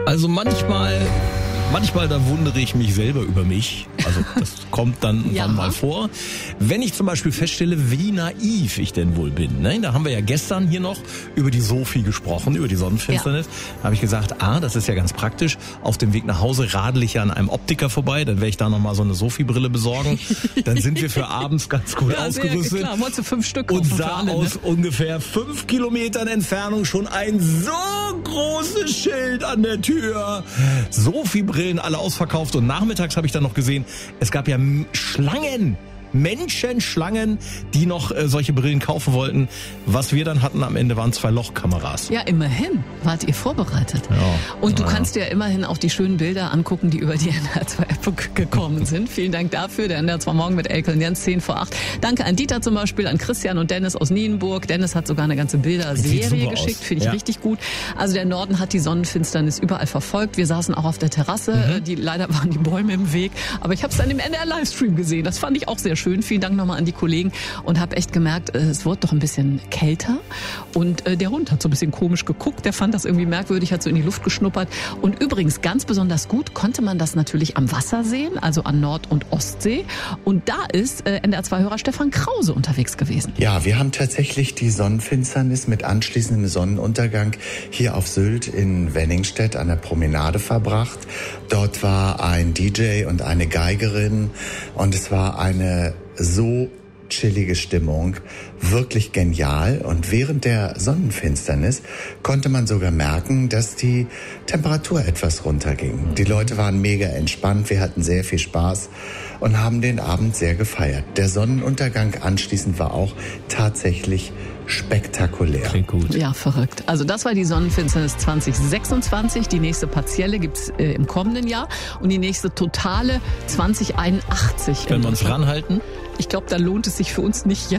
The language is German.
Also manchmal da wundere ich mich selber über mich. Also das kommt dann Ja. mal vor. Wenn ich zum Beispiel feststelle, wie naiv ich denn wohl bin. Ne? Da haben wir ja gestern hier noch über die Sophie gesprochen, über die Sonnenfinsternis. Da habe ich gesagt, das ist ja ganz praktisch. Auf dem Weg nach Hause radel ich ja an einem Optiker vorbei. Dann werde ich da nochmal so eine Sophie-Brille besorgen. Dann sind wir für abends ganz gut ausgerüstet. Klar, wolltest du 5 Stück Und kaufen für sah alle, ne? aus ungefähr 5 Kilometern Entfernung schon ein so großes Schild an der Tür. Sophie-Brillen alle ausverkauft. Und nachmittags habe ich dann noch gesehen, es gab ja Schlangen. Menschenschlangen, die noch solche Brillen kaufen wollten. Was wir dann hatten am Ende waren 2 Lochkameras. Ja, immerhin wart ihr vorbereitet. Ja. Und du kannst dir ja immerhin auch die schönen Bilder angucken, die über die NDR2-App gekommen sind. Vielen Dank dafür. Der NDR2 Morgen mit Elke und Jens, 10 vor 8. Danke an Dieter zum Beispiel, an Christian und Dennis aus Nienburg. Dennis hat sogar eine ganze Bilderserie geschickt. Finde ich richtig gut. Also der Norden hat die Sonnenfinsternis überall verfolgt. Wir saßen auch auf der Terrasse. Leider waren die Bäume im Weg. Aber ich habe es dann im NDR-Livestream gesehen. Das fand ich auch sehr schön. Vielen Dank nochmal an die Kollegen und habe echt gemerkt, es wurde doch ein bisschen kälter und der Hund hat so ein bisschen komisch geguckt, der fand das irgendwie merkwürdig, hat so in die Luft geschnuppert und übrigens ganz besonders gut konnte man das natürlich am Wasser sehen, also an Nord- und Ostsee und da ist NDR2-Hörer Stefan Krause unterwegs gewesen. Ja, wir haben tatsächlich die Sonnenfinsternis mit anschließendem Sonnenuntergang hier auf Sylt in Wenningstedt an der Promenade verbracht. Dort war ein DJ und eine Geigerin und es war eine so chillige Stimmung, wirklich genial. Und während der Sonnenfinsternis konnte man sogar merken, dass die Temperatur etwas runterging. Die Leute waren mega entspannt, wir hatten sehr viel Spaß und haben den Abend sehr gefeiert. Der Sonnenuntergang anschließend war auch tatsächlich spektakulär. Klingt gut. Ja, verrückt. Also das war die Sonnenfinsternis 2026. Die nächste partielle gibt's im kommenden Jahr und die nächste totale 2081. Können wir uns ranhalten? Ich glaube, da lohnt es sich für uns nicht